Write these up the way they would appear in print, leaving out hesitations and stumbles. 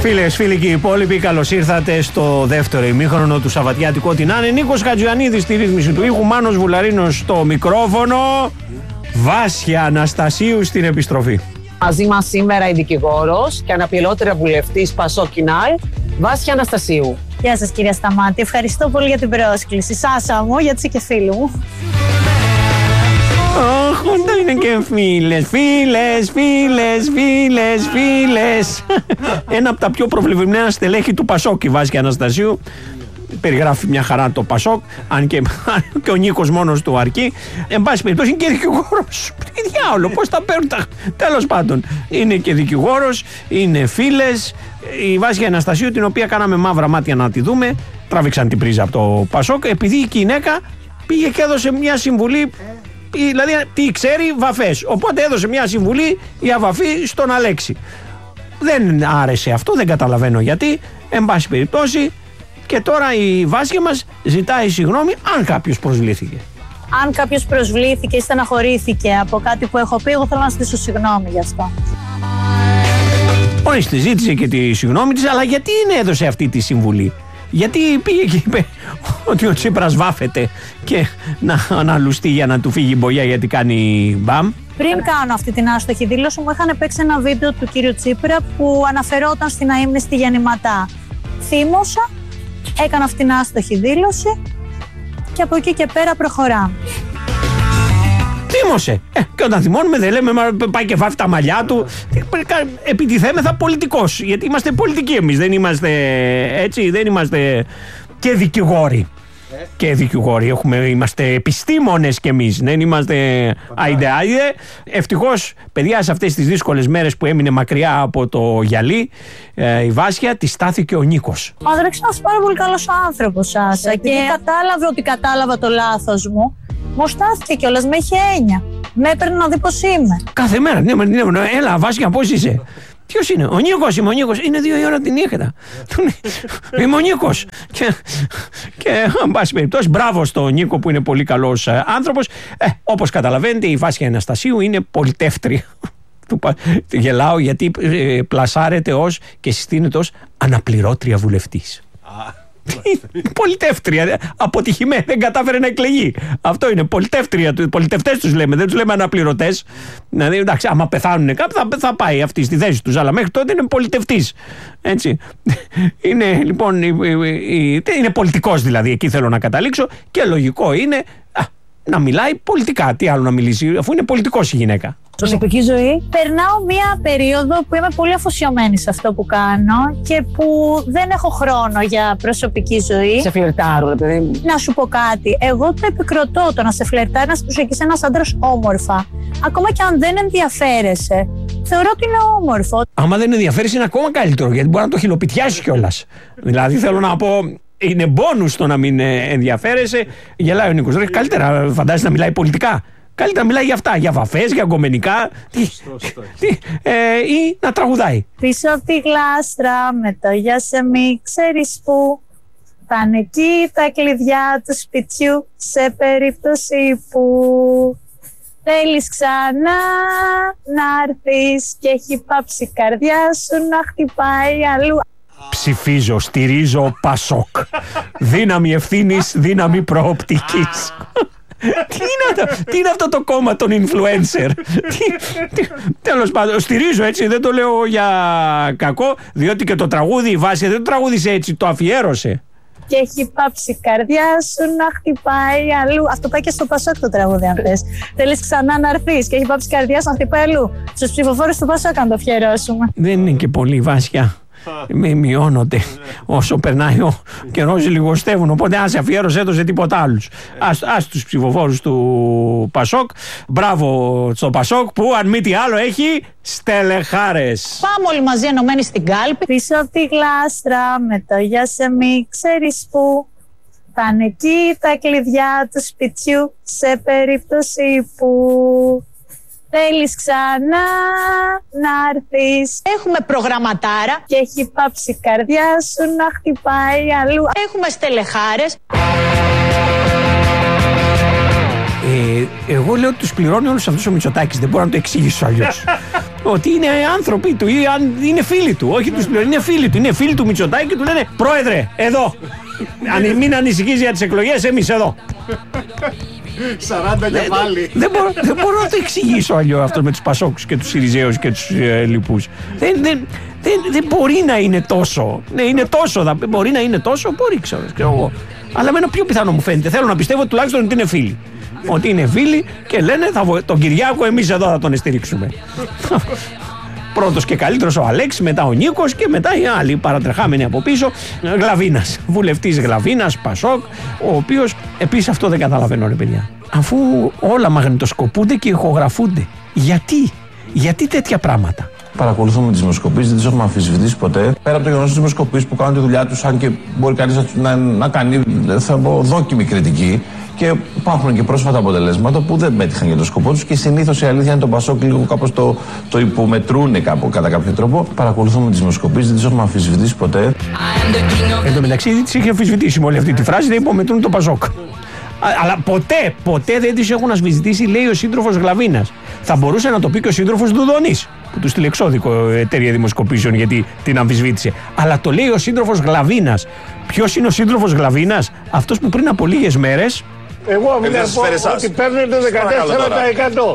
Φίλες, φίλοι και οι υπόλοιποι, καλώς ήρθατε στο δεύτερο ημίχρονο του Σαββατιάτικου. Ό,τι να είναι. Νίκος Χατζιανίδης στη ρύθμιση του ήχου, Μάνος Βουλαρίνος στο μικρόφωνο, Βάσια Αναστασίου στην επιστροφή. Μαζί μας σήμερα η δικηγόρος και αναπληρώτρια βουλευτής Πασόκ Κινάλ, Βάσια Αναστασίου. Γεια σας κυρία Σταμάτη, ευχαριστώ πολύ για την πρόσκληση. Σάσα μου, γιατί είσαι και φίλη μου. Αχ, αυτό είναι και φίλες. Ένα από τα πιο προβλημένα στελέχη του Πασόκ, η Βάσια Αναστασίου. Περιγράφει μια χαρά το Πασόκ, αν και ο Νίκος μόνος του αρκεί. Εν πάση περιπτώσει είναι και δικηγόρος. Τι διάολο, πώς τα παίρνουν τα... Τέλος πάντων, είναι και δικηγόρος, είναι φίλες. Η Βάσια Αναστασίου, την οποία κάναμε μαύρα μάτια να τη δούμε, τράβηξαν την πρίζα από το Πασόκ, επειδή η γυναίκα πήγε και έδωσε μια συμβουλή. Δηλαδή, τι ξέρει, βαφές. Οπότε έδωσε μια συμβουλή για βαφή στον Αλέξη. Δεν άρεσε αυτό, δεν καταλαβαίνω γιατί. Εν πάση περιπτώσει, και τώρα η Βάσια μας ζητάει συγγνώμη αν κάποιος προσβλήθηκε. Αν κάποιος προσβλήθηκε ή στεναχωρήθηκε από κάτι που έχω πει, εγώ θέλω να ζητήσω συγγνώμη γι' αυτό. Ορίστε, ζήτησε και τη συγγνώμη της, αλλά γιατί έδωσε αυτή τη συμβουλή? Γιατί πήγε και είπε ότι ο Τσίπρας βάφεται και να αναλουστεί για να του φύγει η μπογιά γιατί κάνει μπαμ? Πριν κάνω αυτή την άστοχη δήλωση, μου είχαν παίξει ένα βίντεο του κύριου Τσίπρα που αναφερόταν στην αείμνηστη γεννηματά. Θύμωσα, έκανα αυτή την άστοχη δήλωση και από εκεί και πέρα προχωράμε. Θύμωσε. Και όταν θυμώνουμε δεν λέμε πάει και βάφει τα μαλλιά του. Επιτιθέμεθα πολιτικός. Γιατί είμαστε πολιτικοί εμείς. Δεν είμαστε έτσι, δεν είμαστε και δικηγόροι. Και δικηγόροι. Είμαστε επιστήμονες κι εμείς. Δεν είμαστε άιντε. Ευτυχώς, παιδιά, σε αυτές τις δύσκολες μέρες που έμεινε μακριά από το γυαλί, η Βάσια, τη στάθηκε ο Νίκος. Ο Ανδρέας είναι ένας πάρα πολύ καλός άνθρωπος, Σάσα. Και κατάλαβε ότι κατάλαβα το λάθος μου. Μου στάθηκε κιόλας, με είχε έννοια. Με έπαιρνε να δει πως είμαι. Κάθε μέρα, ναι, έλα Βάσια, πώς είσαι? Ποιος είναι? Ο Νίκος είμαι, ο Νίκος. Είναι 2 η ώρα τη νύχτα. Είμαι ο Νίκος. Και αν πάση περιπτώσει, μπράβο στον Νίκο που είναι πολύ καλός άνθρωπος. Όπως καταλαβαίνετε, η Βάσια Αναστασίου είναι πολιτεύτρια. Γελάω γιατί πλασάρεται ως και συστήνεται ως αναπληρώτρια βουλευτής. Πολιτεύτρια, αποτυχημένη, δεν κατάφερε να εκλεγεί. Αυτό είναι πολιτεύτρια, πολιτευτές τους λέμε, δεν τους λέμε αναπληρωτές. Δηλαδή, εντάξει, άμα πεθάνουν κάποιοι θα πάει αυτή στη θέση τους, αλλά μέχρι τότε είναι πολιτευτής. Έτσι. Είναι λοιπόν, είναι πολιτικός δηλαδή, εκεί θέλω να καταλήξω, και λογικό είναι να μιλάει πολιτικά. Τι άλλο να μιλήσει, αφού είναι πολιτικός η γυναίκα. Προσωπική ζωή. Περνάω μία περίοδο που είμαι πολύ αφοσιωμένη σε αυτό που κάνω και που δεν έχω χρόνο για προσωπική ζωή. Σε φλερτάρουν, παιδί μου. Να σου πω κάτι. Εγώ το επικροτώ, το να σε φλερτάρει, να σε προσεγγίσει ένας άντρας όμορφα. Ακόμα και αν δεν ενδιαφέρεσαι, θεωρώ ότι είναι όμορφο. Άμα δεν ενδιαφέρεσαι, είναι ακόμα καλύτερο, γιατί μπορεί να το χιλοπιτιάσει κιόλας. Δηλαδή, θέλω να πω. Είναι μπόνους το να μην ενδιαφέρεσαι. Γελάει ο Νίκος. Καλύτερα φαντάζεσαι να μιλάει πολιτικά. Καλύτερα μιλάει για αυτά, για βαφές, για γκομενικά. Ή να τραγουδάει. Πίσω από τη γλάστρα με το γεια σε μη ξέρεις που. Πάνε εκεί τα κλειδιά του σπιτιού σε περίπτωση που θέλεις ξανά να έρθεις και έχει πάψει η καρδιά σου να χτυπάει αλλού. Ψηφίζω, στηρίζω Πασόκ. Δύναμη ευθύνης, δύναμη προοπτικής. Τι είναι αυτό το κόμμα των influencer? Τέλος πάντων, στηρίζω, έτσι, δεν το λέω για κακό, διότι και το τραγούδι η Βάσια δεν το τραγούδισε έτσι, το αφιέρωσε. Και έχει πάψει η καρδιά σου να χτυπάει αλλού. Αυτό πάει και στο Πασόκ το τραγούδι, αν θες. Θέλεις ξανά να έρθεις και έχει πάψει η καρδιά σου να χτυπάει αλλού. Στους ψηφοφόρους του Πασόκ αν το αφιερώσουμε. Δεν είναι και πολύ, Βάσια. Μειώνονται όσο περνάει ο καιρός, λιγοστεύουν. Οπότε άσε, αφιέρωσε το σε τίποτα άλλους. Ας τους ψηφοφόρους του Πασόκ. Μπράβο στο Πασόκ που αν μη τι άλλο έχει στελεχάρες. Πάμε όλοι μαζί ενωμένοι στην κάλπη. Πίσω από τη γλάστρα με το γεια σε μη ξέρεις που. Πάνε εκεί τα κλειδιά του σπιτιού σε περίπτωση που θέλεις ξανά να έρθεις. Έχουμε προγραμματάρα και έχει πάψει η καρδιά σου να χτυπάει αλλού. Έχουμε στελεχάρες. Εγώ λέω ότι τους πληρώνει όλους αυτούς ο Μητσοτάκης. Δεν μπορώ να το εξηγήσω αλλιώς. Ότι είναι άνθρωποι του ή αν είναι φίλοι του. Όχι τους πληρώνει, είναι φίλοι του. Είναι φίλοι του Μητσοτάκη και του λένε πρόεδρε, εδώ. Μην ανησυχείς για τις εκλογές, εμείς εδώ. 40 και πάλι. Δεν μπορώ να το εξηγήσω αλλιώς αυτό με τους Πασόκους και τους Συριζέους και τους λοιπούς. Δεν μπορεί να είναι τόσο. Ναι, είναι τόσο. Μπορεί να είναι τόσο, μπορεί, ξέρω εγώ. Αλλά εμένα πιο πιθανό μου φαίνεται. Θέλω να πιστεύω τουλάχιστον ότι είναι φίλοι. Ότι είναι φίλοι και λένε τον Κυριάκο εμείς εδώ θα τον στηρίξουμε. Πρώτος και καλύτερος ο Αλέξης, μετά ο Νίκος και μετά οι άλλοι παρατρεχάμενοι από πίσω. Γλαβίνας, βουλευτής Γλαβίνας, Πασόκ, ο οποίος επίσης αυτό δεν καταλαβαίνω, ρε παιδιά. Αφού όλα μαγνητοσκοπούνται και ηχογραφούνται, γιατί τέτοια πράγματα? Παρακολουθούμε τις δημοσκοπήσεις, δεν τις έχουμε αμφισβητήσει ποτέ. Πέρα από το γεγονός της δημοσκοπήσεις που κάνουν τη δουλειά τους, αν και μπορεί κανείς να κάνει, θα πω, δόκιμη κριτική. Και υπάρχουν και πρόσφατα αποτελέσματα που δεν πέτυχαν για το σκοπό τους και συνήθως η αλήθεια είναι το Πασόκ λίγο κάπως το υπομετρούν κατά κάποιο τρόπο. Παρακολουθούμε τις δημοσκοπήσεις, δεν τις έχουμε αμφισβητήσει ποτέ. Εν τω μεταξύ δεν τις είχε αμφισβητήσει με όλη αυτή τη φράση, δεν υπομετρούν το Πασόκ. Αλλά ποτέ δεν τις έχουν αμφισβητήσει, λέει ο σύντροφος Γλαβίνας. Θα μπορούσε να το πει και ο σύντροφος Δουδονής, που του στείλε εξώδικο εταιρεία δημοσκοπήσεων γιατί την αμφισβήτησε. Αλλά το λέει ο σύντροφος Γλαβίνας. Ποιος είναι ο σύντροφος Γλαβίνας? Αυτός που πριν από λίγες μέρες. Εγώ μην πω ότι παίρνετε 14%.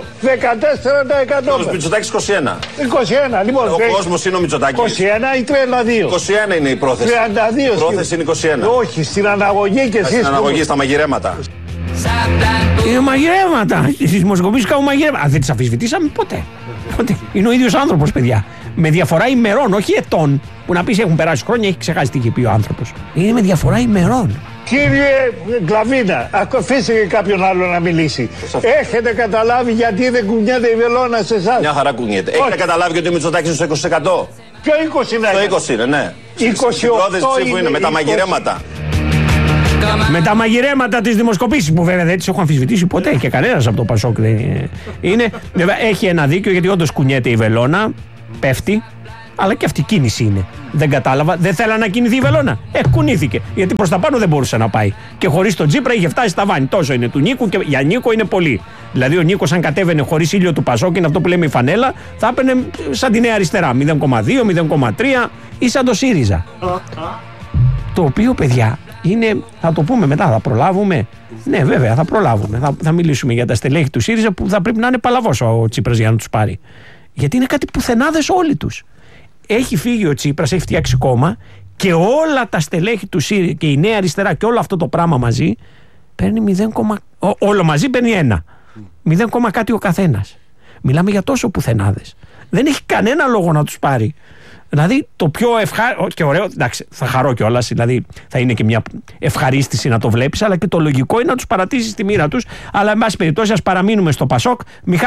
14%. Ο Μητσοτάκης 21. 21, λοιπόν. Ο κόσμος είναι ο Μητσοτάκης. 21 ή 32. 21 είναι η πρόθεση. 32. Η πρόθεση είναι 21. Όχι, στην αναγωγή και εσείς. Στην αναγωγή, στα μαγειρέματα. Είναι μαγειρέματα. Στις δημοσκοπήσεις κάνουν μαγειρέματα. Δεν τις αμφισβητήσαμε ποτέ. Είναι ο ίδιος άνθρωπος, παιδιά. Με διαφορά ημερών, όχι ετών. Που να πεις έχουν περάσει χρόνια, έχει ξεχάσει τι είχε πει ο άνθρωπος. Είναι με διαφορά ημερών. Κύριε Γλαβίνα, αφήστε και κάποιον άλλο να μιλήσει. Έχετε καταλάβει γιατί δεν κουνιέται η βελόνα σε εσάς? Μια χαρά κουνιέται. Έχετε καταλάβει γιατί ο Μητσοτάκης είναι στο 20%? Ποιο 20 είναι? Στο 20 είναι, ναι. 28 είναι με τα μαγειρέματα. Με τα μαγειρέματα της δημοσκοπήσης που βέβαια δεν τις έχω αμφισβητήσει ποτέ και κανένας από το Πασόκ δεν είναι. Βέβαια έχει ένα δίκιο γιατί όντως κουνιέται η βελόνα, πέφτει, αλλά και αυτή κίνηση είναι. Δεν κατάλαβα, δεν θέλα να κινηθεί η βελόνα. Κουνήθηκε. Γιατί προς τα πάνω δεν μπορούσε να πάει. Και χωρίς τον Τσίπρα είχε φτάσει στα βάνη. Τόσο είναι του Νίκου και για Νίκο είναι πολύ. Δηλαδή ο Νίκος, αν κατέβαινε χωρίς ήλιο του Πασόκ, είναι αυτό που λέμε η φανέλα, θα έπαιρνε σαν τη Νέα Αριστερά. 0,2, 0,3 ή σαν το ΣΥΡΙΖΑ. Το οποίο, παιδιά, είναι, θα το πούμε μετά, θα προλάβουμε. Ναι, βέβαια, θα προλάβουμε. Θα μιλήσουμε για τα στελέχη του ΣΥΡΙΖΑ που θα πρέπει να είναι παλαβός ο Τσίπρας για να τους πάρει. Γιατί είναι κάτι πουθενάδες όλοι τους. Έχει φύγει ο Τσίπρας, έχει φτιάξει κόμμα και όλα τα στελέχη του ΣΥΡΙΖΑ και η Νέα Αριστερά και όλο αυτό το πράγμα μαζί παίρνει 0, όλο μαζί παίρνει 1. 0, κάτι ο καθένας. Μιλάμε για τόσο πουθενάδες. Δεν έχει κανένα λόγο να τους πάρει. Δηλαδή το πιο και ωραίο, εντάξει, θα χαρώ κιόλας, δηλαδή θα είναι και μια ευχαρίστηση να το βλέπεις, αλλά και το λογικό είναι να τους παρατήσεις τη μοίρα τους. Αλλά εν πάση περιπτώσει, ας παραμείνουμε στο Πασόκ.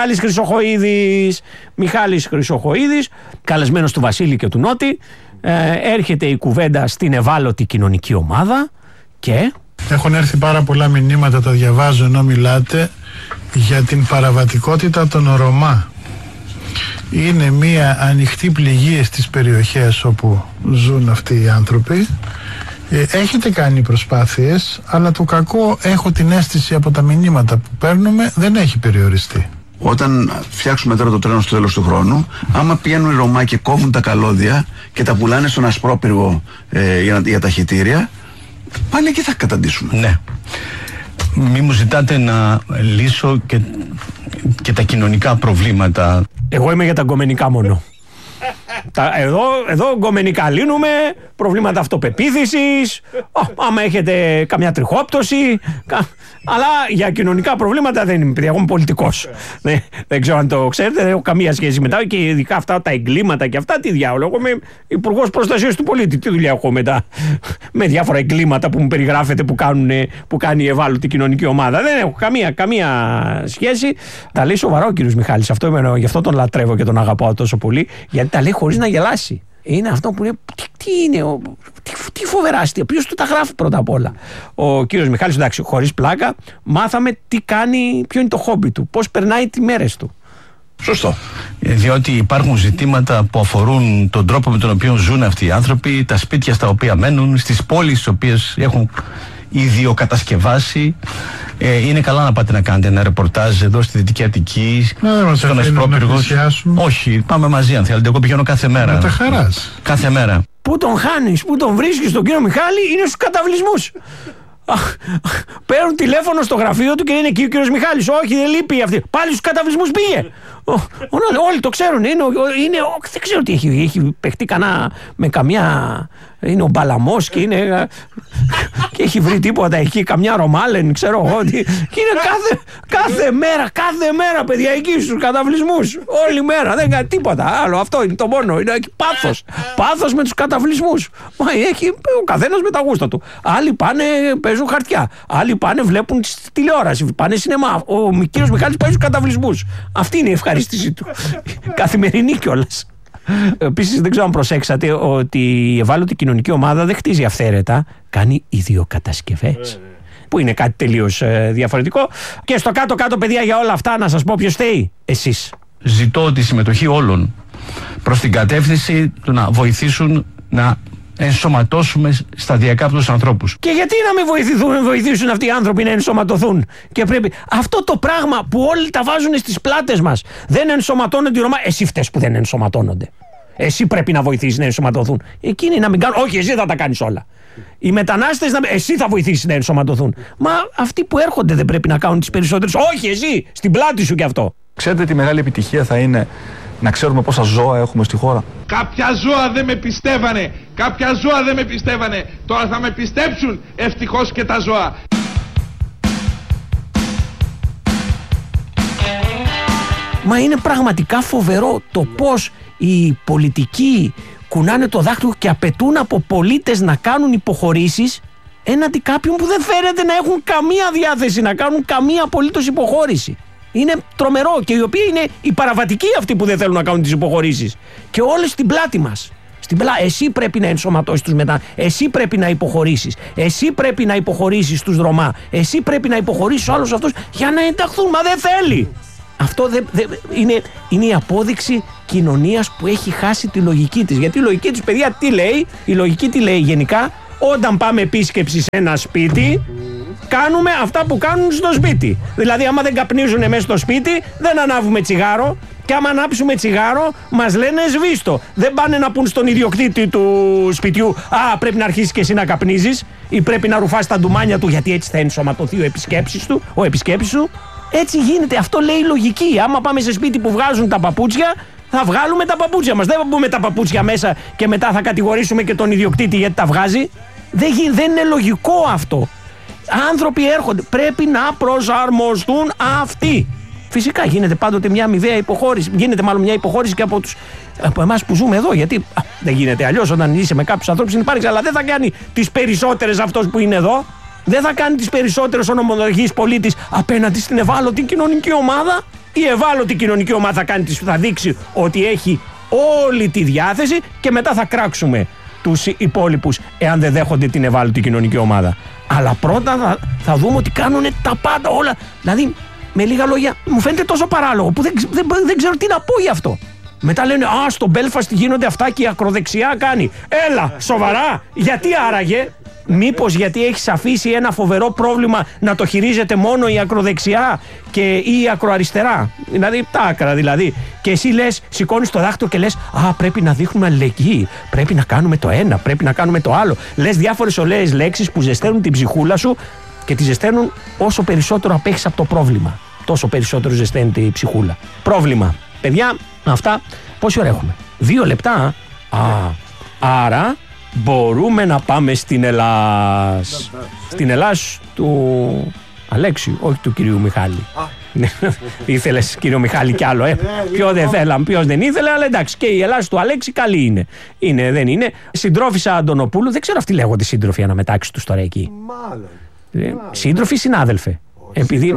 Μιχάλης Χρυσοχοΐδης, καλεσμένος του Βασίλη και του Νότι. Έρχεται η κουβέντα στην ευάλωτη κοινωνική ομάδα και... Έχουν έρθει πάρα πολλά μηνύματα, τα διαβάζω ενώ μιλάτε, για την παραβατικότητα των Ρωμά. Είναι μια ανοιχτή πληγή στις περιοχές όπου ζουν αυτοί οι άνθρωποι. Έχετε κάνει προσπάθειες, αλλά το κακό, έχω την αίσθηση από τα μηνύματα που παίρνουμε, δεν έχει περιοριστεί. Όταν φτιάξουμε τώρα το τρένο στο τέλος του χρόνου, άμα πηγαίνουν οι Ρωμά και κόβουν τα καλώδια και τα πουλάνε στον ασπρόπυργο για τα χυτήρια, πάλι εκεί θα καταντήσουμε. Ναι. Μη μου ζητάτε να λύσω και τα κοινωνικά προβλήματα. Εγώ είμαι για τα γκομενικά μόνο. Εδώ γκομενικά λύνουμε, προβλήματα αυτοπεποίθησης, άμα έχετε καμιά τριχόπτωση, αλλά για κοινωνικά προβλήματα δεν είμαι, εγώ είμαι πολιτικός. Δεν ξέρω αν το ξέρετε, δεν έχω καμία σχέση μετά και ειδικά αυτά τα εγκλήματα και αυτά, τι διάολο. Εγώ είμαι υπουργός προστασίας του πολίτη, τι δουλειά έχω μετά με διάφορα εγκλήματα που μου περιγράφετε που κάνει η ευάλωτη κοινωνική ομάδα. Δεν έχω καμία σχέση. Τα λέει σοβαρά ο κύριος Μιχάλης, γι' αυτό τον λατρεύω και τον αγαπάω τόσο πολύ, γιατί τα λέει χωρίς να γελάσει. Είναι αυτό που λέει, τι είναι, τι φοβερά αστεία, ποιος του τα γράφει πρώτα απ' όλα. Ο κύριος Μιχάλης, εντάξει, χωρίς πλάκα, μάθαμε τι κάνει, ποιο είναι το χόμπι του, πώς περνάει τις μέρες του. Σωστό. Διότι υπάρχουν ζητήματα που αφορούν τον τρόπο με τον οποίο ζουν αυτοί οι άνθρωποι, τα σπίτια στα οποία μένουν, στις πόλεις στις οποίες έχουν ιδιοκατασκευάσει. Είναι καλά να πάτε να κάνετε ένα ρεπορτάζ εδώ στη Δυτική Αττική, στον Εσπρόπυργο. Όχι, πάμε μαζί αν θέλετε. Εγώ πηγαίνω κάθε μέρα. Με τα χαράς. Κάθε μέρα. Πού τον χάνεις, πού τον βρίσκεις τον κύριο Μιχάλη? Είναι στους καταβλισμούς. Παίρνουν τηλέφωνο στο γραφείο του και είναι εκεί ο κύριος Μιχάλης. Όχι, δεν λείπει αυτή. Πάλι στους καταβλισμούς πήγε. Όλοι το ξέρουν. Δεν ξέρω τι έχει παιχτεί με καμιά. Είναι ο Μπαλαμός και είναι. Και έχει βρει τίποτα εκεί, καμιά Ρομάλεν, ξέρω εγώ. Και είναι κάθε μέρα, παιδιά, εκεί στους καταβλισμούς. Όλη μέρα. Δεν κάνει τίποτα άλλο. Αυτό είναι το μόνο. Είναι πάθος. Πάθος με τους καταβλισμούς. Έχει ο καθένας με τα γούστα του. Άλλοι πάνε, παίζουν χαρτιά. Άλλοι πάνε, βλέπουν τηλεόραση. Πάνε σινεμά. Ο κύριος Μιχάλης πάει στους καταβλισμούς. Αυτή είναι η ευχαρίστησή του. Καθημερινή κιόλας. Επίσης, δεν ξέρω αν προσέξατε ότι η ευάλωτη κοινωνική ομάδα δεν χτίζει αυθαίρετα, κάνει ιδιοκατασκευές. Που είναι κάτι τελείως διαφορετικό. Και στο κάτω-κάτω, παιδιά, για όλα αυτά, να σας πω ποιος φταίει? Εσείς. Ζητώ τη συμμετοχή όλων προς την κατεύθυνση του να βοηθήσουν να ενσωματώσουμε σταδιακά από τους ανθρώπους. Και γιατί να μην βοηθήσουν αυτοί οι άνθρωποι να ενσωματωθούν? Και πρέπει αυτό το πράγμα που όλοι τα βάζουν στις πλάτες μας. Δεν ενσωματώνονται οι Ρωμά. Εσύ φταίς που δεν ενσωματώνονται. Εσύ πρέπει να βοηθήσεις να ενσωματωθούν. Εκείνοι να μην κάνουν. Όχι, εσύ θα τα κάνεις όλα. Οι μετανάστες, εσύ θα βοηθήσεις να ενσωματωθούν. Μα αυτοί που έρχονται δεν πρέπει να κάνουν τις περισσότερες? Όχι, εσύ, στην πλάτη σου κι αυτό. Ξέρετε τι μεγάλη επιτυχία θα είναι να ξέρουμε πόσα ζώα έχουμε στη χώρα? Κάποια ζώα δεν με πιστεύανε. Τώρα θα με πιστέψουν, ευτυχώς και τα ζώα. Μα είναι πραγματικά φοβερό το πώς οι πολιτικοί κουνάνε το δάχτυλο και απαιτούν από πολίτες να κάνουν υποχωρήσεις έναντι κάποιων που δεν φαίνεται να έχουν καμία διάθεση να κάνουν καμία απολύτως υποχώρηση. Είναι τρομερό, και οι οποίοι είναι οι παραβατικοί αυτοί που δεν θέλουν να κάνουν τις υποχωρήσεις. Και όλες στην πλάτη μας. Εσύ πρέπει να ενσωματώσεις τους μετά. Εσύ πρέπει να υποχωρήσεις. Εσύ πρέπει να υποχωρήσεις τους Ρωμά. Εσύ πρέπει να υποχωρήσεις τους άλλους αυτούς για να ενταχθούν. Μα δεν θέλει. Αυτό είναι η απόδειξη κοινωνίας που έχει χάσει τη λογική της. Γιατί η λογική της, παιδιά, τι λέει? Η λογική τι λέει γενικά? Όταν πάμε επίσκεψη σε ένα σπίτι, κάνουμε αυτά που κάνουν στο σπίτι. Δηλαδή, άμα δεν καπνίζουν μέσα στο σπίτι, δεν ανάβουμε τσιγάρο. Και άμα ανάψουμε τσιγάρο, μας λένε σβήστο. Δεν πάνε να πούν στον ιδιοκτήτη του σπιτιού, πρέπει να αρχίσεις και εσύ να καπνίζεις, ή πρέπει να ρουφάς τα ντουμάνια του, γιατί έτσι θα ενσωματωθεί ο επισκέπτης σου. Έτσι γίνεται. Αυτό λέει η λογική. Άμα πάμε σε σπίτι που βγάζουν τα παπούτσια, θα βγάλουμε τα παπούτσια μας. Δεν θα μπούμε τα παπούτσια μέσα και μετά θα κατηγορήσουμε και τον ιδιοκτήτη γιατί τα βγάζει. Δεν είναι λογικό αυτό. Άνθρωποι έρχονται. Πρέπει να προσαρμοστούν αυτοί. Φυσικά γίνεται πάντοτε μια αμοιβαία υποχώρηση. Γίνεται μάλλον μια υποχώρηση και από εμάς που ζούμε εδώ. Γιατί δεν γίνεται αλλιώς. Όταν είσαι με κάποιους ανθρώπους συνυπάρχεις, αλλά δεν θα κάνει τις περισσότερες αυτός που είναι εδώ. Δεν θα κάνει τις περισσότερες ο νομοδοχής πολίτης απέναντι στην ευάλωτη κοινωνική ομάδα. Η ευάλωτη κοινωνική ομάδα θα δείξει ότι έχει όλη τη διάθεση και μετά θα κράξουμε τους υπόλοιπους εάν δεν δέχονται την ευάλωτη κοινωνική ομάδα. Αλλά πρώτα θα δούμε ότι κάνουν τα πάντα όλα. Δηλαδή, με λίγα λόγια, μου φαίνεται τόσο παράλογο που δεν ξέρω τι να πω γι' αυτό. Μετά λένε, στο Μπέλφαστ γίνονται αυτά και η ακροδεξιά κάνει. Έλα, σοβαρά, γιατί άραγε? Μήπως γιατί έχεις αφήσει ένα φοβερό πρόβλημα να το χειρίζεται μόνο η ακροδεξιά και η ακροαριστερά? Δηλαδή τα άκρα δηλαδή. Και εσύ λες, σηκώνεις το δάχτυλο και λες, πρέπει να δείχνουμε αλληλεγγύη. Πρέπει να κάνουμε το ένα, πρέπει να κάνουμε το άλλο. Λες διάφορες ωραίες λέξεις που ζεσταίνουν την ψυχούλα σου και τη ζεσταίνουν όσο περισσότερο απέχεις από το πρόβλημα. Τόσο περισσότερο ζεσταίνεται η ψυχούλα. Πρόβλημα. Παιδιά, αυτά πόση ώρα έχουμε? 2 λεπτά. Άρα μπορούμε να πάμε στην Ελλάς. Στην Ελλάς του Αλέξιου, όχι του κυρίου Μιχάλη. Ήθελες κύριο Μιχάλη κι άλλο, Ποιο δεν θέλαμε, ποιος δεν ήθελε, αλλά εντάξει, και η Ελλάς του Αλέξη καλή είναι. Δεν είναι. Συντρόφισσα Αντωνοπούλου, δεν ξέρω αυτοί λέγονται σύντροφοι αναμετάξεις τους τώρα εκεί. Μάλλον. Σύντροφοι, συνάδελφε. Επειδή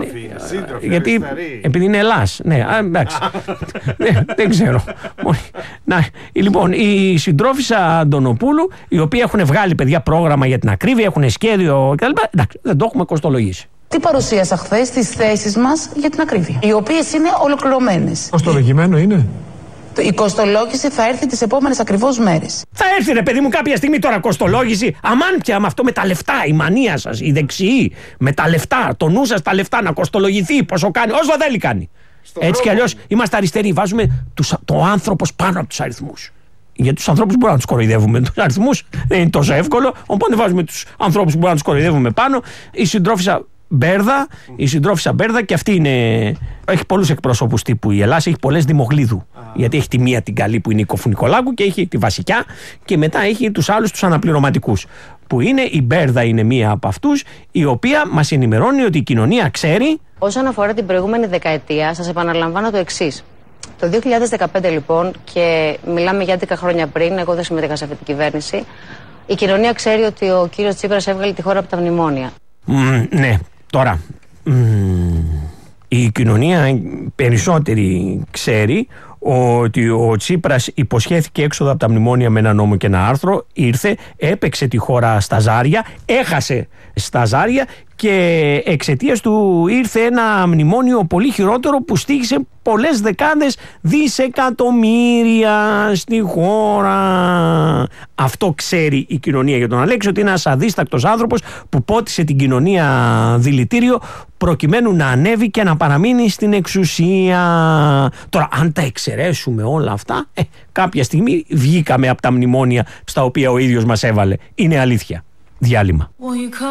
είναι Ελλάς. Ναι, εντάξει. Δεν ξέρω. Λοιπόν, η συντρόφισσα Αντωνοπούλου, οι οποίοι έχουν βγάλει, παιδιά, πρόγραμμα για την ακρίβεια, έχουν σχέδιο κτλ. Εντάξει, δεν το έχουμε κοστολογήσει. Τι παρουσίασα χθες τις θέσεις μας για την ακρίβεια, οι οποίες είναι ολοκληρωμένες. Ως το δοκιμένο είναι? Η κοστολόγηση θα έρθει τις επόμενες ακριβώς μέρες. Θα έρθει, ρε παιδί μου, κάποια στιγμή τώρα κοστολόγηση. Αμάν πια με αυτό με τα λεφτά, η μανία σας, οι δεξιοί, με τα λεφτά, το νου σας τα λεφτά, να κοστολογηθεί πόσο κάνει, όσο δεν κάνει. Έτσι κι αλλιώς είμαστε αριστεροί, βάζουμε το άνθρωπο πάνω από τους αριθμούς. Για τους ανθρώπους μπορούμε να τους κοροϊδεύουμε. Τους αριθμούς δεν είναι τόσο εύκολο, οπότε βάζουμε τους ανθρώπους που μπορούμε να τους κοροϊδεύουμε πάνω. Η συντρόφισσα Μπέρδα, και αυτή έχει πολλούς εκπρόσωπους τύπου η Ελλάδα, έχει πολλές Δημογλίδου. Γιατί έχει τη μία την καλή που είναι η Κοφουνικολάκου και έχει τη βασικιά, και μετά έχει τους άλλους τους αναπληρωματικούς. Που είναι η Μπέρδα, είναι μία από αυτούς, η οποία μας ενημερώνει ότι η κοινωνία ξέρει. Όσον αφορά την προηγούμενη δεκαετία, σας επαναλαμβάνω το εξής. Το 2015 λοιπόν, και μιλάμε για 11 χρόνια πριν, εγώ δεν συμμετείχα σε αυτή την κυβέρνηση, η κοινωνία ξέρει ότι ο κύριος Τσίπρας έβγαλε τη χώρα από τα μνημόνια. Ναι, τώρα η κοινωνία περισσότερη ξέρει ότι ο Τσίπρας υποσχέθηκε έξοδο από τα μνημόνια με ένα νόμο και ένα άρθρο, ήρθε, έπαιξε τη χώρα στα ζάρια, έχασε στα ζάρια και εξαιτίας του ήρθε ένα μνημόνιο πολύ χειρότερο που στοίχησε πολλές δεκάδες δισεκατομμύρια στη χώρα. Αυτό ξέρει η κοινωνία για τον Αλέξη, ότι είναι ένας αδίστακτος άνθρωπος που πότισε την κοινωνία δηλητήριο προκειμένου να ανέβει και να παραμείνει στην εξουσία. Τώρα, αν τα εξαιρέσουμε όλα αυτά, κάποια στιγμή βγήκαμε από τα μνημόνια στα οποία ο ίδιος μας έβαλε. Είναι αλήθεια. Διάλειμμα.